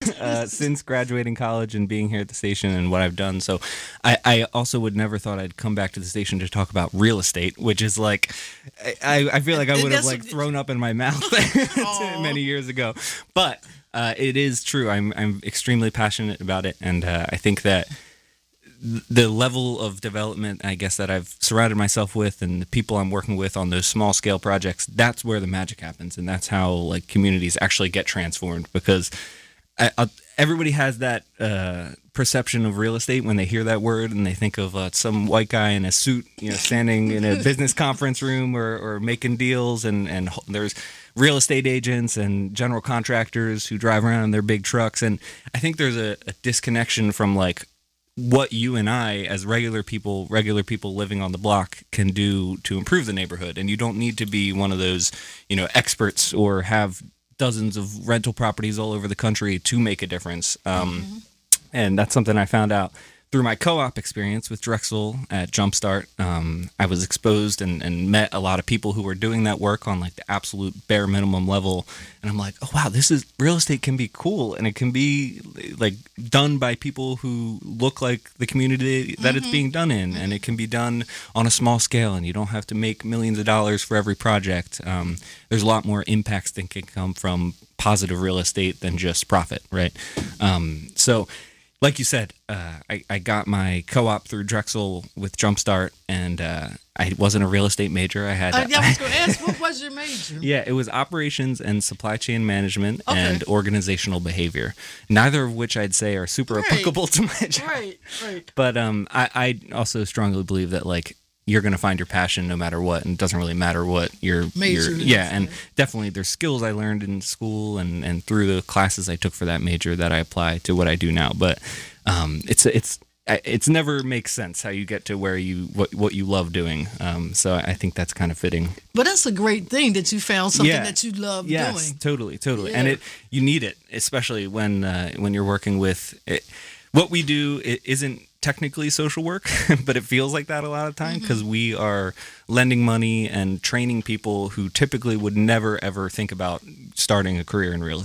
since graduating college and being here at the station and what I've done. So I also would never thought I'd come back to the station to talk about real estate, which is like, I feel like I would have like thrown up in my mouth many years ago. But it is true. I'm extremely passionate about it. And I think that the level of development, I guess, that I've surrounded myself with and the people I'm working with on those small scale projects, that's where the magic happens. And that's how like communities actually get transformed, because everybody has that perception of real estate when they hear that word and they think of some white guy in a suit, standing in a business conference room or making deals. And there's real estate agents and general contractors who drive around in their big trucks. And I think there's a disconnection from like what you and I, as regular people living on the block, can do to improve the neighborhood. And you don't need to be one of those, experts or have dozens of rental properties all over the country to make a difference. And that's something I found out through my co-op experience with Drexel at Jumpstart. I was exposed and met a lot of people who were doing that work on like the absolute bare minimum level. And I'm like, oh, wow, real estate can be cool. And it can be like done by people who look like the community that it's being done in. And it can be done on a small scale, and you don't have to make millions of dollars for every project. There's a lot more impacts that can come from positive real estate than just profit, right? So like you said, I got my co-op through Drexel with Jumpstart, and I wasn't a real estate major. I was going to ask, what was your major? Yeah, it was operations and supply chain management and organizational behavior. Neither of which I'd say are super applicable to my job. Right. But I also strongly believe that like you're going to find your passion no matter what, and it doesn't really matter what your major is. Yeah, and definitely there's skills I learned in school and through the classes I took for that major that I apply to what I do now. But it's never makes sense how you get to where what you love doing. So I think that's kind of fitting. But that's a great thing that you found something that you love doing. Yes, totally. Yeah. And you need it, especially when you're working with it. What we do isn't technically social work, but it feels like that a lot of time because we are lending money and training people who typically would never ever think about starting a career in real estate.